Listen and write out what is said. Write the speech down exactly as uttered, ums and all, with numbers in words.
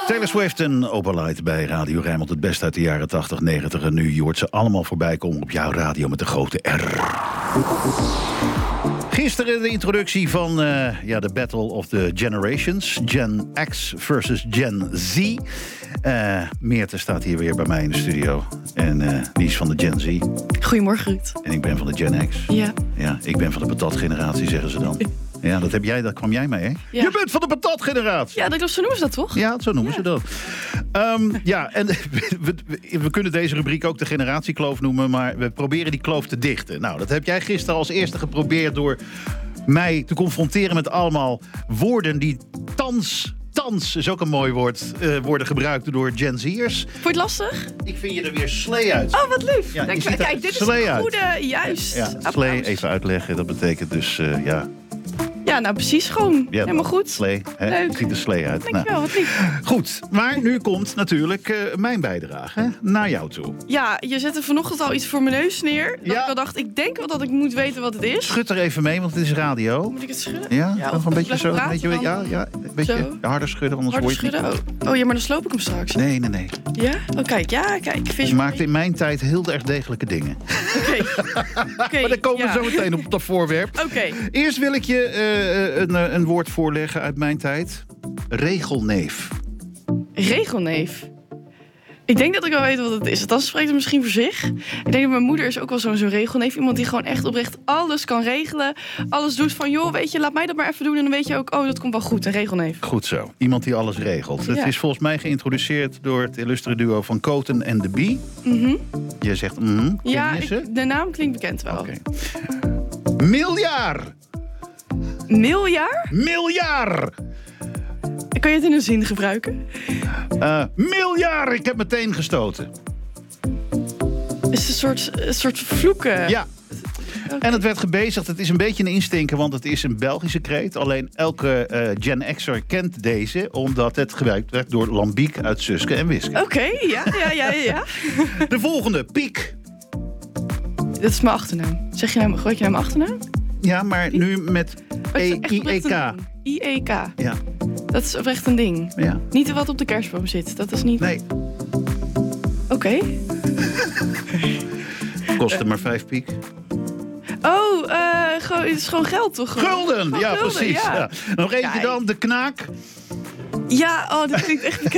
Taylor Swift en Opalite bij Radio Rijnmond. Het beste uit de jaren tachtig, negentig en nu. Je hoort ze allemaal voorbij komen op jouw radio met de grote R. Gisteren de introductie van uh, ja, de Battle of the Generations. Gen X versus Gen Z. Uh, Meerte staat hier weer bij mij in de studio. En uh, die is van de Gen Z. Goedemorgen, Ruud. En ik ben van de Gen X. Ja. Ja, ik ben van de patatgeneratie, zeggen ze dan. Ja, dat heb jij, daar kwam jij mee, hè? Ja. Je bent van de patatgeneratie. Ja, dat klopt, zo noemen ze dat toch? Ja, zo noemen Ja. ze dat. Um, ja, en we, we, we kunnen deze rubriek ook de generatiekloof noemen, maar we proberen die kloof te dichten. Nou, dat heb jij gisteren als eerste geprobeerd door mij te confronteren met allemaal woorden die thans, thans is ook een mooi woord, uh, worden gebruikt door Gen Z'ers. Vond je het lastig? Ik vind je er weer slee uit. Oh, wat lief. Ja, Kijk, je ziet er kijk, dit is slee een uit. goede, juist. Ja, Applaus. slee, even uitleggen, dat betekent dus, uh, ja... Ja, nou precies, gewoon. Ja, helemaal goed. Slee, hè? Leuk. Het ziet er slee uit. Dankjewel, Nou. wat lief. Goed, maar nu komt natuurlijk uh, mijn bijdrage hè, naar jou toe. Ja, je zette vanochtend al iets voor mijn neus neer. Dat Ja. ik al dacht, ik denk wel dat ik moet weten wat het is. Schud er even mee, want het is radio. Moet ik het schudden? Ja, Ja, of of een beetje blijven zo. praten Weet je, dan? ja, ja, een beetje Zo. harder schudden, anders Harder hoor je het schudden? niet. Oh. oh ja, maar dan sloop ik hem straks. Nee, nee, nee. Ja? Oh, kijk, ja, kijk. Je Visual. maakte in mijn tijd heel erg degelijke dingen. Oké. Oké, Maar daar komen ja. we zo meteen op dat voorwerp. Oké. Eerst wil ik je uh, een, een woord voorleggen uit mijn tijd. Regelneef. Regelneef. Ik denk dat ik wel weet wat het is. Dat spreekt het misschien voor zich. Ik denk dat mijn moeder is ook wel zo'n zo'n regelneef. Iemand die gewoon echt oprecht alles kan regelen. Alles doet van, joh, weet je, laat mij dat maar even doen. En dan weet je ook, oh, dat komt wel goed. Een regelneef. Goed zo. Iemand die alles regelt. Ja. Het is volgens mij geïntroduceerd door het illustre duo van Koten en de Bie. Mhm. Je zegt, mhm. Ken Ja, je ik, ze? de naam klinkt bekend wel. Oké. Miljard! Miljard? Miljard! Kan je het in een zin gebruiken? Uh, miljard! Ik heb meteen gestoten. Is het een soort, een soort vloeken? Ja. En het werd gebezigd. Het is een beetje een instinker, want het is een Belgische kreet. Alleen elke uh, Gen X'er kent deze, omdat het gebruikt werd door Lambiek uit Suske en Wiske. Oké, ja, ja, ja, ja. De volgende, Piek. Dat is mijn achternaam. Zeg je nou, gebruik je nou mijn achternaam? Ja, maar nu met Oh, E het is echt I E oprecht K. een ding. I E K. Ja, Dat is oprecht een ding. ja. Niet wat op de kerstboom zit. Dat is niet... Nee, Oké. Okay. kostte maar vijf piek. Oh, uh, gewoon, het is gewoon geld toch? Gewoon? Gulden, Gewoon ja gulden, precies. Ja, Ja. Nog eentje Kijk. dan, de knaak. ja oh, dat klinkt echt bekend.